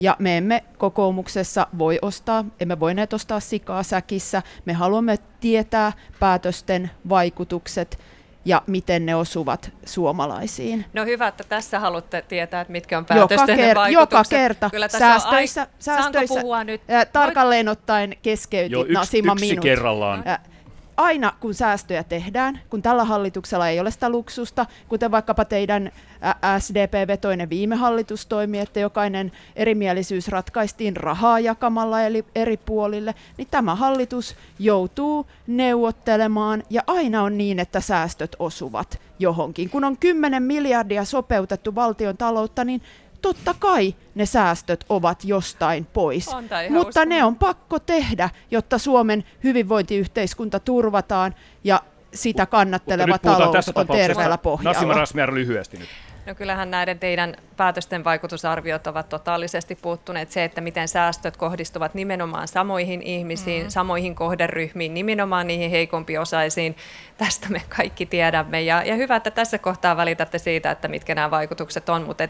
Ja me emme kokoomuksessa emme voineet ostaa sikaa säkissä. Me haluamme tietää päätösten vaikutukset ja miten ne osuvat suomalaisiin. No hyvä, että tässä haluatte tietää, että mitkä on päätösten vaikutukset. Joka kerta. Kyllä säästöissä puhua nyt? Tarkalleen ottaen keskeytit Nasima yksi kerrallaan. Aina kun säästöjä tehdään, kun tällä hallituksella ei ole sitä luksusta, kuten vaikkapa teidän SDP-vetoinen viime hallitus toimi, että jokainen erimielisyys ratkaistiin rahaa jakamalla eli eri puolille, niin tämä hallitus joutuu neuvottelemaan ja aina on niin, että säästöt osuvat johonkin. Kun on 10 miljardia sopeutettu valtion taloutta, niin totta kai ne säästöt ovat jostain pois, mutta ne on pakko tehdä, jotta Suomen hyvinvointiyhteiskunta turvataan ja sitä kannatteleva talous on terveellä pohjalla. Nasima Razmyar lyhyesti nyt. No kyllähän näiden teidän päätösten vaikutusarviot ovat totaalisesti puuttuneet. Se, että miten säästöt kohdistuvat nimenomaan samoihin ihmisiin, samoihin kohderyhmiin, nimenomaan niihin heikompiosaisiin. Tästä me kaikki tiedämme. Ja hyvä, että tässä kohtaa välitätte siitä, että mitkä nämä vaikutukset on, mutta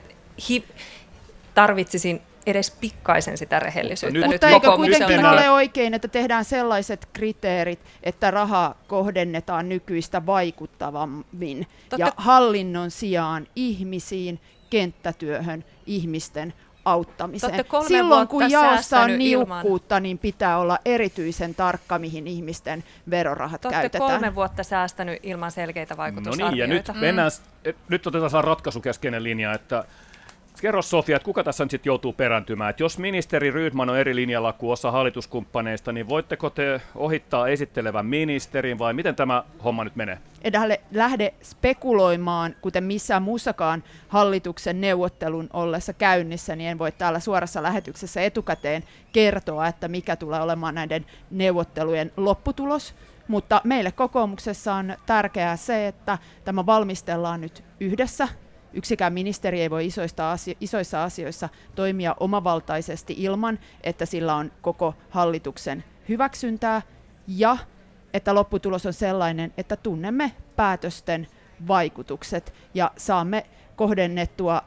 tarvitsisin edes pikkaisen sitä rehellisyyttä. Mutta eikö kuitenkin ole oikein, että tehdään sellaiset kriteerit, että rahaa kohdennetaan nykyistä vaikuttavammin ja hallinnon sijaan ihmisiin, kenttätyöhön, ihmisten auttamiseen. Silloin kun jaossa on niukkuutta, niin pitää olla erityisen tarkka, mihin ihmisten verorahat käytetään. 3 vuotta säästänyt ilman selkeitä vaikutusarvioita. No niin, ja nyt otetaan ratkaisukeskeinen linja, että kerro Sofia, että kuka tässä nyt sitten joutuu perääntymään? Että jos ministeri Rydman on eri linjalla kuin osa hallituskumppaneista, niin voitteko te ohittaa esittelevän ministerin vai miten tämä homma nyt menee? En lähde spekuloimaan, kuten missään muussakaan hallituksen neuvottelun ollessa käynnissä, niin en voi täällä suorassa lähetyksessä etukäteen kertoa, että mikä tulee olemaan näiden neuvottelujen lopputulos. Mutta meille kokoomuksessa on tärkeää se, että tämä valmistellaan nyt yhdessä. Yksikään ministeri ei voi isoissa asioissa toimia omavaltaisesti ilman, että sillä on koko hallituksen hyväksyntää ja että lopputulos on sellainen, että tunnemme päätösten vaikutukset ja saamme kohdennettua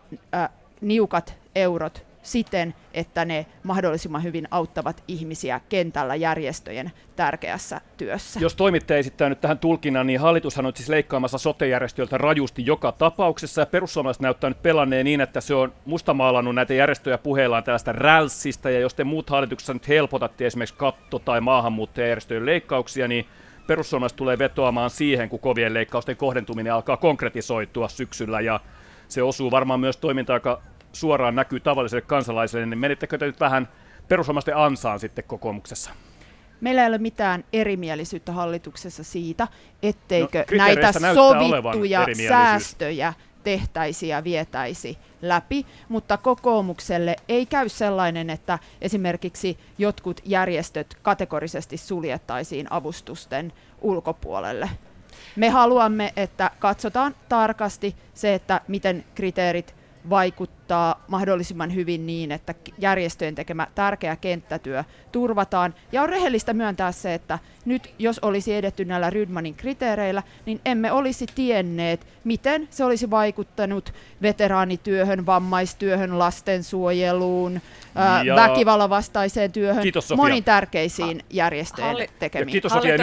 niukat eurot siten, että ne mahdollisimman hyvin auttavat ihmisiä kentällä järjestöjen tärkeässä työssä. Jos toimittaja esittää nyt tähän tulkinnan, niin hallitushan on siis leikkaamassa sote-järjestöiltä rajusti joka tapauksessa, ja perussuomalaiset näyttää nyt pelanneen niin, että se on mustamaalannut näitä järjestöjä puheillaan tällaista rälssistä, ja jos te muut hallituksessa nyt helpotatte esimerkiksi katto- tai maahanmuuttajajärjestöjen leikkauksia, niin perussuomalaiset tulee vetoamaan siihen, kun kovien leikkausten kohdentuminen alkaa konkretisoitua syksyllä, ja se osuu varmaan myös toimintaan, joka suoraan näkyy tavalliselle kansalaiselle, niin menettekö te nyt vähän perussuomalaisten ansaan sitten kokoomuksessa? Meillä ei ole mitään erimielisyyttä hallituksessa siitä, etteikö näitä sovittuja säästöjä tehtäisi ja vietäisi läpi, mutta kokoomukselle ei käy sellainen, että esimerkiksi jotkut järjestöt kategorisesti suljettaisiin avustusten ulkopuolelle. Me haluamme, että katsotaan tarkasti se, että miten kriteerit vaikuttaa mahdollisimman hyvin niin, että järjestöjen tekemä tärkeä kenttätyö turvataan. Ja on rehellistä myöntää se, että nyt jos olisi edetty näillä Rydmanin kriteereillä, niin emme olisi tienneet, miten se olisi vaikuttanut veteraanityöhön, vammaistyöhön, lastensuojeluun, väkivallan vastaiseen työhön, moniin tärkeisiin järjestöjen tekemiin. Kiitos Sofia.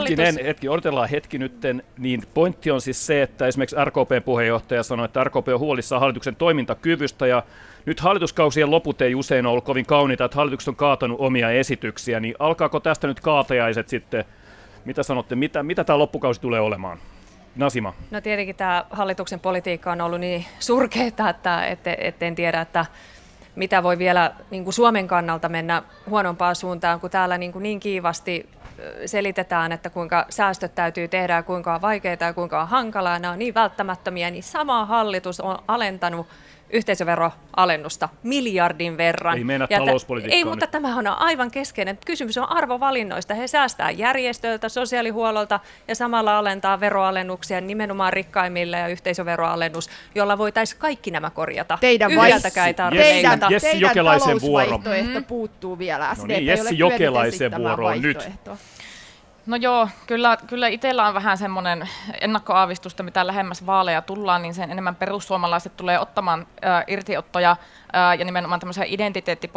Nyt odotellaan hetki nytten, niin pointti on siis se, että esimerkiksi RKP:n puheenjohtaja sanoi, että RKP on huolissaan hallituksen toimintakyvystä, ja nyt hallituskausien loput ei usein ole ollut kovin kauniita, että hallitukset on kaatanut omia esityksiä, niin alkaako tästä nyt kaatajaiset sitten? Mitä sanotte, mitä tämä loppukausi tulee olemaan? Nasima. No tietenkin tämä hallituksen politiikka on ollut niin surkeaa, että en tiedä, että mitä voi vielä niin kuin Suomen kannalta mennä huonompaan suuntaan, kun täällä niin kiivasti selitetään, että kuinka säästöt täytyy tehdä ja kuinka on vaikeaa ja kuinka on hankalaa. Nämä on niin välttämättömiä, niin sama hallitus on alentanut yhteisöveroalennusta miljardin verran. Ei mennä talouspolitiikkaan. Ei, mutta tämähän on aivan keskeinen. Kysymys on arvovalinnoista. He säästää järjestöiltä, sosiaalihuollolta ja samalla alentaa veroalennuksia nimenomaan rikkaimmille ja yhteisöveroalennus, jolla voitaisiin kaikki nämä korjata. Teidän talousvaihtoehto puuttuu vielä. No niin, Jessi Jokelaisen vuoro on nyt. No joo, kyllä itsellä on vähän semmoinen ennakkoaavistusta, mitä lähemmäs vaaleja tullaan, niin sen enemmän perussuomalaiset tulee ottamaan irtiottoja ja nimenomaan tämmöisiä identiteettipoliittisia